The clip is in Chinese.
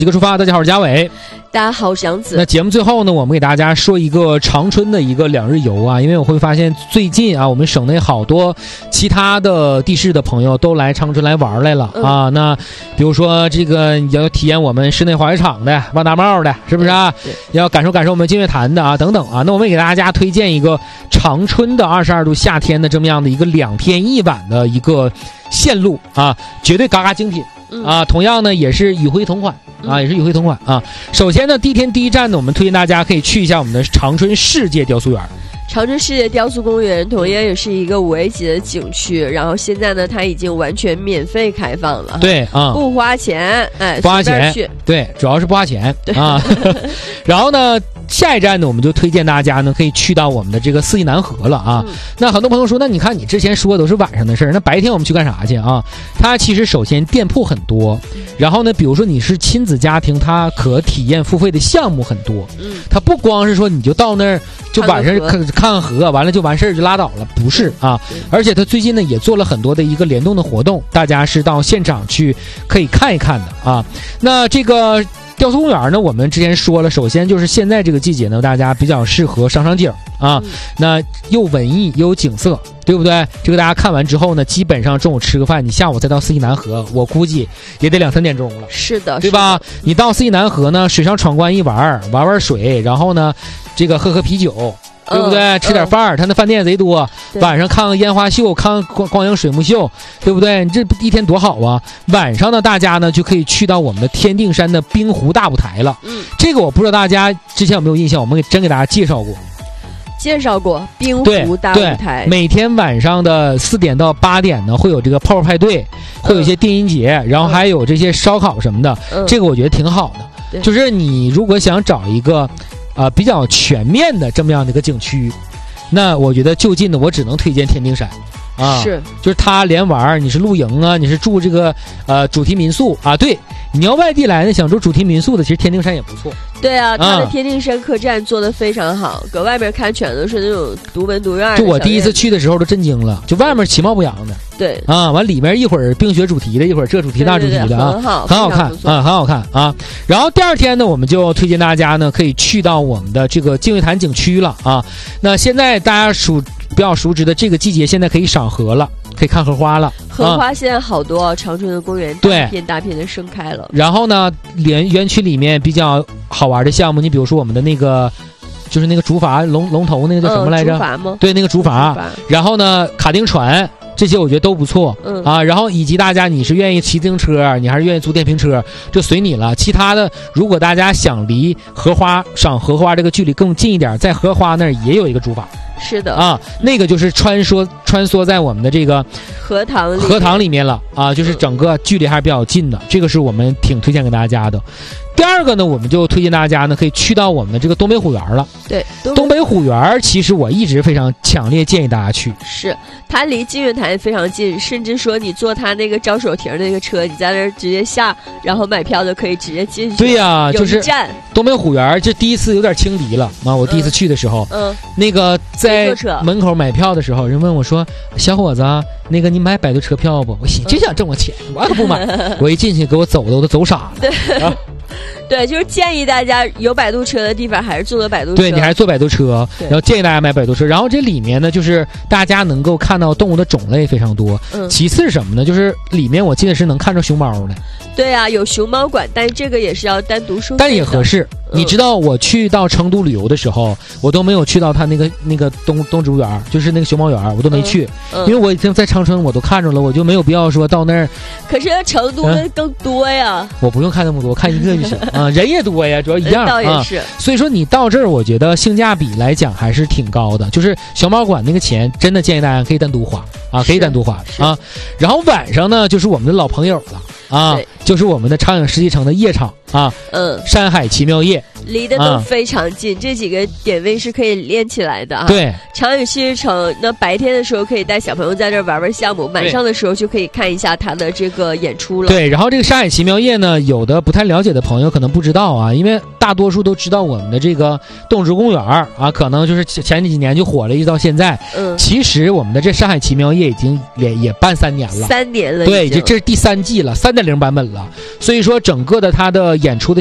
一个出发，大家好，我是嘉伟。 大家好，我是杨子。 那节目最后呢，我们给大家说一个长春的一个2日游啊，因为我会发现最近啊，我们省内好多其他的地市的朋友都来长春来玩来了啊。那比如说这个要体验我们室内滑雪场的、望大帽的，是不是啊？要感受感受我们净月潭的啊，等等啊。那我们给大家推荐一个长春的22度夏天的这么样的一个2天1晚的一个线路啊，绝对嘎嘎精品。啊，同样呢也是与会同款啊，也是与会同款啊。首先呢，第一天第一站呢，我们推荐大家可以去一下我们的长春世界雕塑园。 长春世界雕塑公园同样也是一个5A级的景区，然后现在呢，它已经完全免费开放了。 对啊， 不花钱， 不花钱，对，主要是不花钱啊。然后呢，下一站呢，我们就推荐大家呢可以去到我们的这个四季南河了啊。那很多朋友说，那你看你之前说的都是晚上的事儿，那白天我们去干啥去啊？它其实首先店铺很多，然后呢，比如说你是亲子家庭，它可体验付费的项目很多。它不光是说你就到那儿就晚上看河，完了就完事儿就拉倒了，不是啊。而且它最近呢也做了很多的一个联动的活动，大家是到现场去可以看一看的啊。那这个雕塑公园呢，我们之前说了，首先就是现在这个季节呢，大家比较适合赏景啊，那又文艺又有景色，对不对？这个大家看完之后呢，基本上中午吃个饭，你下午再到四季南河，我估计也得2、3点钟了。 是的， 对吧？你到四季南河呢，水上闯关一玩水，然后呢，这个喝啤酒。对不对？吃点饭，他那饭店也贼多。晚上看个烟花秀，看光影水幕秀，对不对？你这一天多好啊！晚上呢，大家呢就可以去到我们的天定山的冰湖大舞台了。这个我不知道大家之前有没有印象，我们真给大家介绍过冰湖大舞台。 每天晚上的4点到8点呢，会有这个泡泡派对，会有一些电音节，然后还有这些烧烤什么的。这个我觉得挺好的。就是你如果想找一个比较全面的这么样的一个景区，那我觉得就近的我只能推荐天定山啊，就是它连玩，你是露营啊，你是住这个主题民宿啊，对，你要外地来的想住主题民宿的，其实天定山也不错。对啊，它的天定山客栈做得非常好，搁外面看全都是那种独门独院。 就我第一次去的时候都震惊了，就外面其貌不扬的， 对啊，完里面一会儿冰雪主题的，一会儿这主题那主题的啊，很好看啊，很好看啊。然后第二天呢，我们就推荐大家呢可以去到我们的这个净月潭景区了啊。那现在大家比较熟知的这个季节，现在可以赏荷了，可以看荷花了。 荷花现在好多，长春的公园大片大片的盛开了。 然后呢，园区里面比较好玩的项目，你比如说我们的那个，就是那个竹筏龙头那个叫什么来着？ 竹筏吗？ 对，那个竹筏。然后呢，卡丁船。这些我觉得都不错啊，然后以及大家你是愿意骑自行车，你还是愿意租电瓶车，就随你了。其他的，如果大家想离赏荷花这个距离更近一点，在荷花那儿也有一个竹筏。 是的啊，那个就是穿梭在我们的这个荷塘里面了啊，就是整个距离还是比较近的，这个是我们挺推荐给大家的。第二个呢，我们就推荐大家呢可以去到我们的这个东北虎园了。 对， 东北虎园其实我一直非常强烈建议大家去。 是，它离净月潭非常近，甚至说你坐它那个招手亭那个车，你在那儿直接下，然后买票就可以直接进去。 对呀，就是站东北虎园，这第一次有点轻敌了啊！我第一次去的时候，那个在门口买票的时候，人问我说：“小伙子，那个你买摆渡车票不？”我心真想挣我钱，我可不买。我一进去给我走的我都走傻了。 对，就是建议大家有摆渡车的地方还是坐摆渡车。 对，你还是坐摆渡车，然后建议大家买摆渡车。然后这里面呢，就是大家能够看到动物的种类非常多。其次是什么呢？就是里面我记得是能看着熊猫的。 对啊，有熊猫馆，但是这个也是要单独收费的。 但也合适。你知道我去到成都旅游的时候，我都没有去到它那个东植物园，就是那个熊猫园，我都没去，因为我已经在长春我都看着了，我就没有必要说到那儿。 可是成都的更多呀。 我不用看那么多，看一个就行啊，人也多呀，主要一样倒也是。 所以说你到这儿，我觉得性价比来讲还是挺高的。就是熊猫馆那个钱，真的建议大家可以单独花啊，可以单独花啊。然后晚上呢，就是我们的老朋友了。啊，就是我们的长影世纪城的夜场啊，山海奇妙夜， 离得都非常近，这几个点位是可以连起来的啊。 对， 长影世纪城，那白天的时候可以带小朋友在这儿玩项目，晚上的时候就可以看一下他的这个演出了。 对，然后这个山海奇妙夜呢，有的不太了解的朋友可能不知道啊，因为大多数都知道我们的这个动植公园啊，可能就是前几年就火了，一直到现在。其实我们的这上海奇妙夜已经也办3年了，3 年了， 对，这是第3季了，3.0版本了。所以说整个的它的演出的